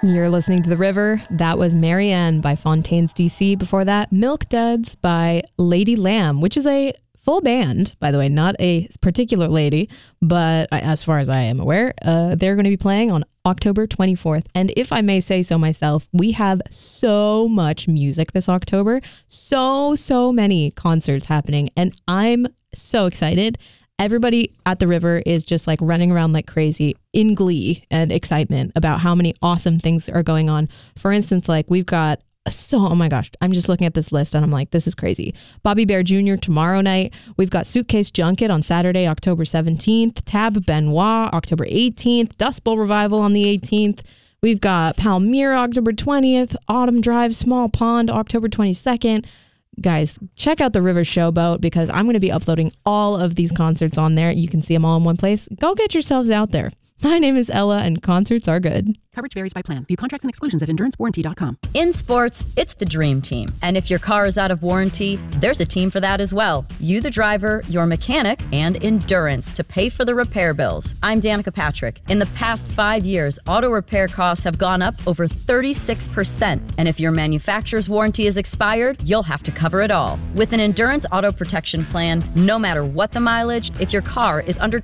You're listening to The River. That was Marianne by Fontaines DC. Before that, Milk Duds by Lady Lamb, which is a full band, by the way, not a particular lady, but as far as I am aware, they're going to be playing on October 24th. And if I may say so myself, we have so much music this October, so many concerts happening, and I'm so excited. Everybody at the River is just like running around like crazy in glee and excitement about how many awesome things are going on. For instance, like we've got oh my gosh, I'm just looking at this list and I'm like, this is crazy. Bobby Bear Jr. tomorrow night. We've got Suitcase Junket on Saturday, October 17th. Tab Benoit, October 18th. Dust Bowl Revival on the 18th. We've got Palmyra, October 20th. Autumn Drive, Small Pond, October 22nd. Guys, check out the River Showboat because I'm going to be uploading all of these concerts on there. You can see them all in one place. Go get yourselves out there. My name is Ella, and concerts are good. Coverage varies by plan. View contracts and exclusions at endurancewarranty.com. In sports, it's the dream team. And if your car is out of warranty, there's a team for that as well. You, the driver, your mechanic, and Endurance to pay for the repair bills. I'm Danica Patrick. In the past 5 years, auto repair costs have gone up over 36%. And if your manufacturer's warranty is expired, you'll have to cover it all. With an Endurance auto protection plan, no matter what the mileage, if your car is under